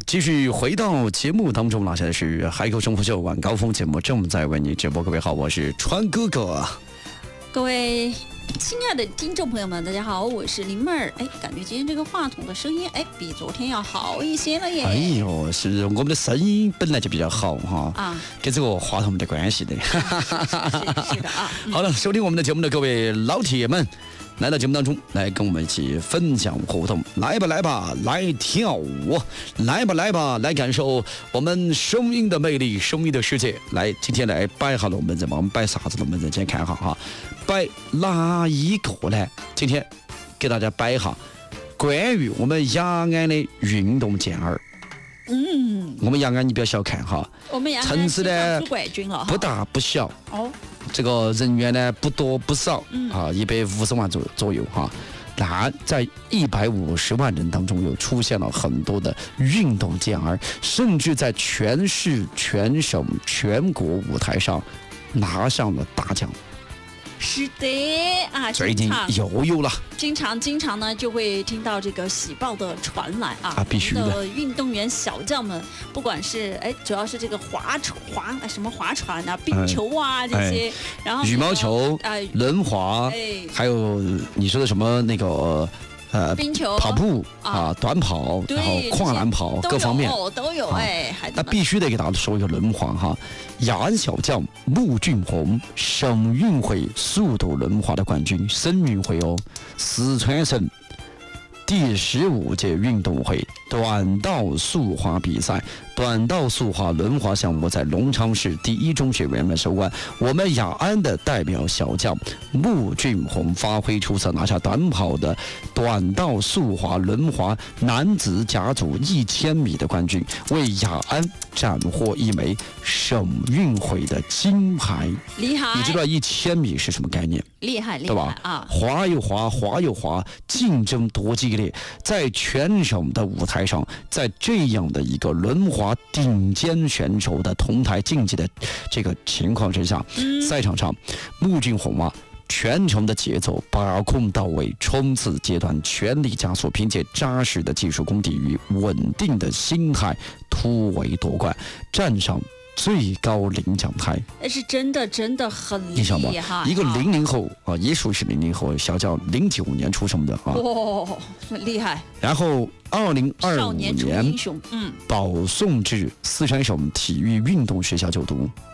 继续回到节目当中了，现在是海口生活秀晚高峰节目正在为你直播。各位好，我是川哥哥。 各位亲爱的听众朋友们，大家好，我是林妹儿。感觉今天这个话筒的声音，比昨天要好一些了耶。 哎呦，是我们的声音本来就比较好哈，跟这个话筒没得关系的。 是的啊。 好了，收听我们的节目的各位老铁们，来到节目当中，来跟我们一起分享互动，来吧来吧，来跳舞，来吧来吧，来感受我们声音的魅力，声音的世界。来，今天来摆下龙门阵嘛，我们摆啥子龙门阵？今天看一下哈，摆哪一个呢？今天给大家摆一下关于我们雅安的运动健儿。我们雅安你不要小看哈， 我们雅安城市呢冠军了， 不大不小哦。 这个人员呢不多不少，150万左右哈。那在150万人当中，又出现了很多的运动健儿，甚至在全市、全省、全国舞台上拿上了大奖。 是的啊， 最近又有了， 经常呢就会听到这个喜报的传来啊， 必须的。 运动员小将们，不管是主要是这个划船啊、冰球啊这些，然后羽毛球、轮滑，还有你说的什么那个。 冰球、 跑步短跑，然后跨栏跑各方面都有那必须得给大家说一个轮滑哈，雅安小将穆俊宏，省运会速度轮滑的冠军，省运会哦，四川省第15届运动会短道速滑比赛，短道速滑轮滑项目在隆昌市第1中学院收官。我们雅安的代表小将穆俊宏发挥出色，拿下短跑的短道速滑轮滑男子甲组1000米的冠军，为雅安斩获一枚省运会的金牌。 厉害！ 你知道1000米是什么概念？ 厉害， 对吧？ 啊， 滑又滑，滑又滑，竞争多激烈！在全省的舞台上，在这样的一个轮滑顶尖选手的同台竞技的这个情况之下，赛场上，穆俊宏全程的节奏把控到位，冲刺阶段全力加速，凭借扎实的技术功底与稳定的心态突围夺冠，站上最高领奖台。 是真的很厉害。 一个00后也属于是00后，小将09年出生的厉害。 然后2025年少年出英雄， 保送至四川省体育运动学校就读，